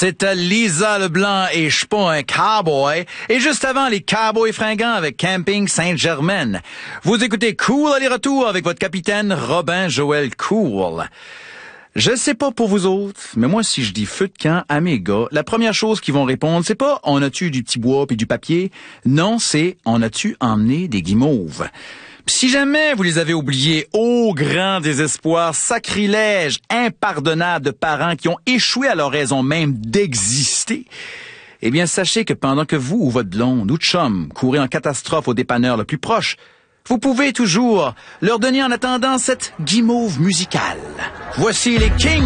C'était Lisa Leblanc et Je suis pas un cowboy. Et juste avant, les Cowboys fringants avec Camping Sainte-Germaine. Vous écoutez Cool aller-retour avec votre capitaine Robin Joël Cool. Je sais pas pour vous autres, mais moi, si je dis feu de camp à mes gars, la première chose qu'ils vont répondre, c'est pas « on a-tu du petit bois puis du papier ?» Non, c'est « on a-tu emmené des guimauves ?» Pis si jamais vous les avez oubliés, au grand désespoir, sacrilège, impardonnable de parents qui ont échoué à leur raison même d'exister, eh bien, sachez que pendant que vous ou votre blonde ou chum courez en catastrophe au dépanneur le plus proche, vous pouvez toujours leur donner en attendant cette guimauve musicale. Voici les Kings.